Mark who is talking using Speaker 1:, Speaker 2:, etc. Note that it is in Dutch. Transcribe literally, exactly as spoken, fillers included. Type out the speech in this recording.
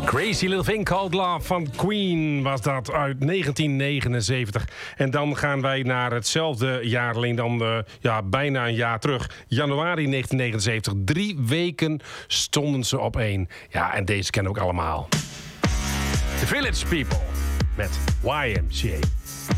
Speaker 1: Crazy Little Thing Called Love van Queen was dat uit negentien negenenzeventig. En dan gaan wij naar hetzelfde jaar, alleen dan uh, ja, bijna een jaar terug. Januari negentien negenenzeventig. Drie weken stonden ze op één. Ja, en deze kennen we ook allemaal. The Village People met Y M C A.